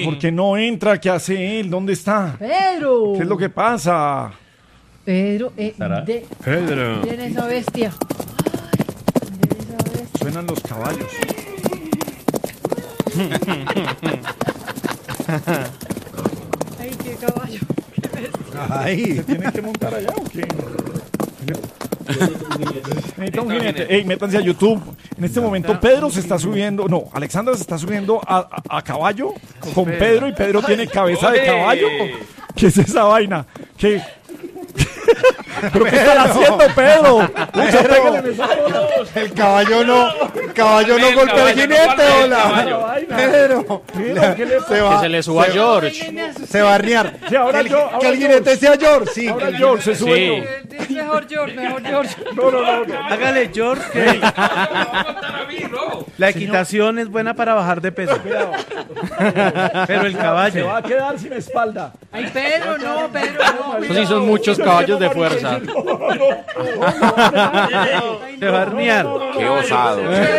¿por qué no entra? ¿Qué hace él? ¿Dónde está? Pedro. ¿Qué es lo que pasa? Pedro, Pedro. miren esa bestia. Ay, miren esa bestia. Suenan los caballos. Ay, qué caballo. ¿Se tiene que montar allá o qué? Necesita un jinete. Ey, métanse a YouTube. En este momento Pedro se está subiendo. No, Alexandra se está subiendo a caballo con Pedro y Pedro tiene cabeza de caballo. ¿Qué es esa vaina? ¿Qué? ¿Pero qué están haciendo, Pedro? Mucha, pégale en esa bola. El caballo no golpea al jinete, hola. Pedro, ¿Qué le Que se le suba a George. se va a arnear. Sí, ahora yo, Que el ahora jinete sea George, sí. Ahora George se sube. Sí. Mejor George, mejor George. No. Hágale, George, que la equitación es buena para bajar de peso. Pero el Se caballo. va a quedar sin espalda. Ay, Pedro, no, Pedro, no. Eso sí son muchos caballos de fuerza. Se va a arnear. Qué osado.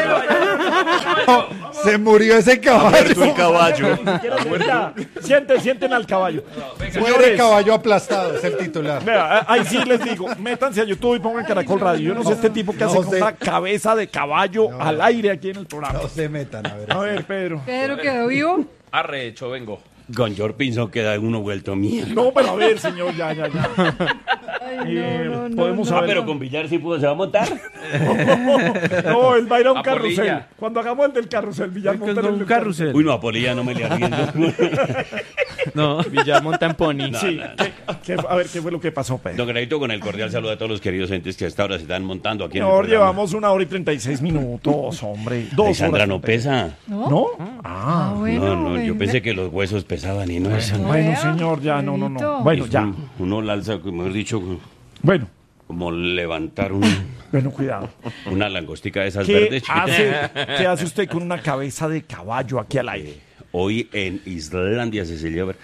Se murió ese caballo. El caballo. Sienten al caballo. Muere Señores, caballo aplastado, es el titular. vea, ahí sí les digo, métanse a YouTube y pongan Caracol Radio. Yo no sé este tipo que hace No con sé. una cabeza de caballo al aire aquí en el programa. No se metan, a ver. A ver, Pedro. Pedro quedó vivo. Arrecho, vengo. Con George Pinson queda uno vuelto mierda. No, pero a ver, señor, ya. Ay, no. Podemos saber. Pero con Villar sí pudo, se va a montar. No, él va a ir a un A carrusel. Polilla. Cuando hagamos el del carrusel, Villar monta en el Un del carrusel. Uy, no, a Polilla no me le arriendo. No. Villar monta en pony. Sí. A ver, ¿qué fue lo que pasó, Pedro? Don Granito, con el cordial saludo a todos los queridos entes que hasta ahora se están montando aquí en el Señor, programa. llevamos 1 hora y 36 minutos, hombre. 2 Alexandra horas. no pesa. ¿No? Ah, bueno. No, yo venga. pensé que los huesos pesaban y no eso. Bueno, Vea, señor, ya, no. Pedrito. Bueno, ya. Uno la alza, mejor dicho, Bueno, como levantar cuidado. una langostica de esas ¿Qué verdes chiquitas. ¿Qué hace usted con una cabeza de caballo aquí al aire? Hoy en Islandia se celebra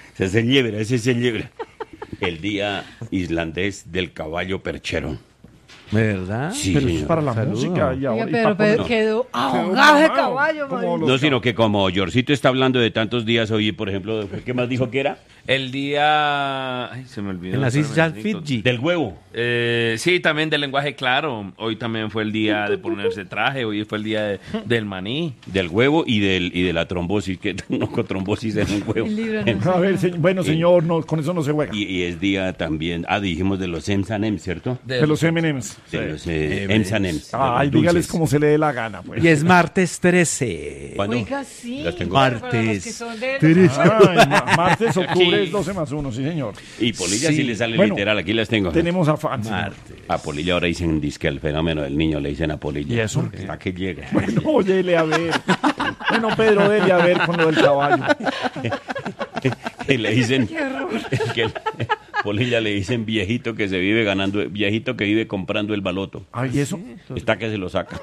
el Día Islandés del Caballo Perchero. ¿Verdad? Sí, Pero eso es señor. para la Saludo. música y Oiga, ahora. pero Pedro quedó ahogado de caballo, Como madre. No, sino que como Yorcito está hablando de tantos días hoy, por ejemplo, ¿qué más dijo que era? El día... Ay, se me olvidó. En las Islas Espérame, Fiji. Del huevo. Sí, también del lenguaje claro. Hoy también fue el día de ponerse traje. Hoy fue el día del maní. Del huevo y de la trombosis, que no con trombosis en un huevo. El libro no A ver, bueno, señor, no, con eso no se juega. Y es día también, dijimos de los M&M's, ¿cierto? De los M&M's. De los M&M's. Ay, de los dígales dulces. como se le dé la gana, pues. Y es martes 13. ¿Cuándo? Oiga, sí. Las tengo. Para los que Martes. son de... Ay, martes, octubre es 12 más 1, sí, señor. Y Polilla sí, le sale Bueno, literal, aquí las tengo. Tenemos a Fan. señor. Martes. A Polilla ahora dicen disque el fenómeno del niño, le dicen a Polilla. ¿Y eso? ¿A qué llega? Bueno, óyele a ver. Bueno, Pedro, dele a ver con lo del caballo. Que le dicen que Polilla le dicen viejito que se vive ganando, viejito que vive comprando el baloto. Ay, ¿y eso? Está que se lo saca.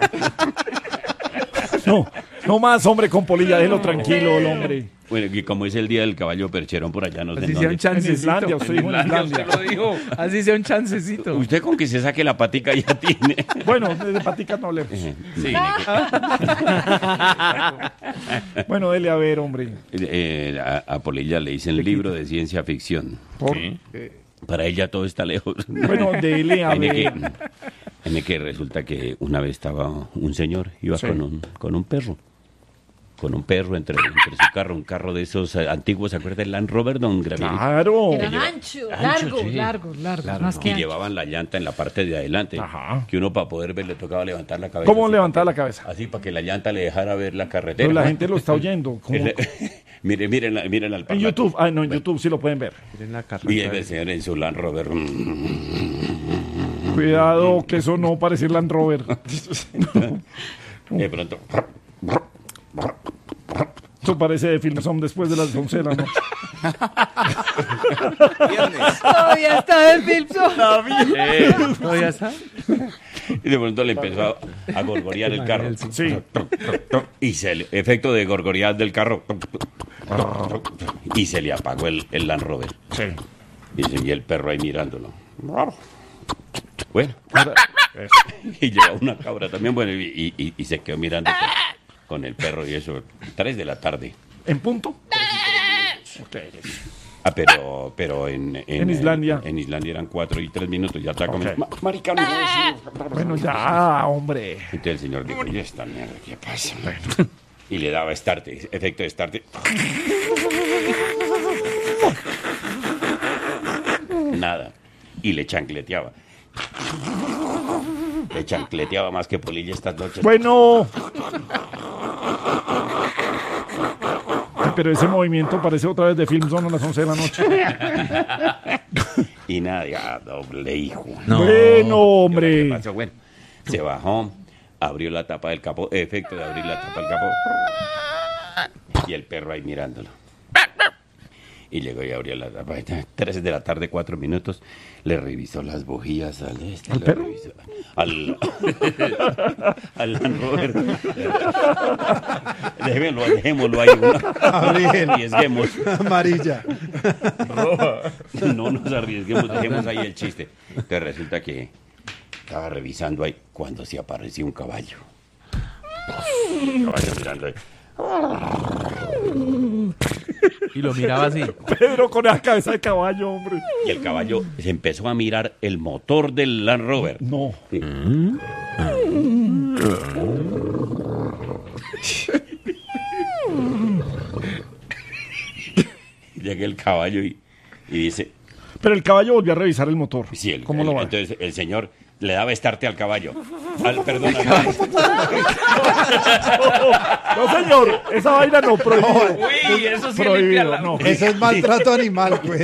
No más, hombre, con Polilla, déjelo tranquilo, el hombre. Bueno, y como es el día del caballo percherón por allá, no sé Así en sea un dónde. En chancecito. Islandia, usted dijo en Islandia. Usted lo dijo. Así sea un chancecito. Usted con que se saque la patica ya tiene. Bueno, de patica no hablemos. Sí. Bueno, dele a ver, hombre. A Polilla le dicen libro de ciencia ficción. Por- Para ella todo está lejos. Bueno, dele a ver. En que resulta que una vez estaba un señor, iba Sí. con un perro. Con un perro entre su carro, un carro de esos antiguos, ¿se acuerda del Land Rover, don Gravier? Claro. Eran Ancho, largos, sí. largos, más Y que anchos. llevaban la llanta en la parte de adelante. Ajá. Que uno para poder ver le tocaba levantar la cabeza. ¿Cómo así levantar para la cabeza? Así para que la llanta le dejara ver la carretera. Pero la gente lo está oyendo. como- Miren al En parlando. YouTube. Ah, no, en YouTube sí lo pueden ver. Miren la Y carrera. el señor en su Land Rover. Cuidado, que eso no parece Land Rover. De pronto. Eso parece de Filmson después de las 11 de la noche. Todavía está el Filpson. ¿No ya está? Y de pronto le empezó a gorgorear el carro. Sí. Y efecto de gorgorear del carro. Y se le apagó el Land Rover. Sí. Y el perro ahí mirándolo. Bueno. Y llegó una cabra también, bueno, y se quedó mirando con el perro y eso. 3 de la tarde. ¿En punto? Ah, pero en Islandia. En Islandia eran 4 y 3 minutos. Ya está comiendo. Marica, no, bueno, ya, hombre. Entonces el señor dijo, oye, esta mierda, ¿qué pasa? Y le daba starte, efecto de starte. Nada. Y le chancleteaba. Le chancleteaba más que Polilla estas noches. Bueno. Ay, pero ese movimiento parece otra vez de Film Zone a las 11 de la noche. Y nada, ya, doble hijo. Bueno, hombre. ¿Qué pasó? Bueno, se bajó, abrió la tapa del capó, efecto de abrir la tapa del capó. Y el perro ahí mirándolo. Y llegó y abrió la tapa. 3 de la tarde, 4 minutos. Le revisó las bujías al ¿Al perro? Revisó, al Land Rover. Dejémoslo ahí. Arriesguemos. Amarilla. No nos arriesguemos, dejemos ahí el chiste. Entonces resulta que estaba revisando ahí cuando se apareció un caballo. Caballo mirando ahí. Y lo miraba así. Pedro con esa cabeza de caballo, hombre. Y el caballo se empezó a mirar el motor del Land Rover. No. Sí. Llega el caballo y dice... Pero el caballo volvió a revisar el motor. Sí, ¿Cómo lo va? entonces el señor le daba estarte al caballo. Perdón, No, señor, esa vaina no prohibido. Uy, eso sí Prohibido, limpia la... no. Eso es maltrato animal, pues.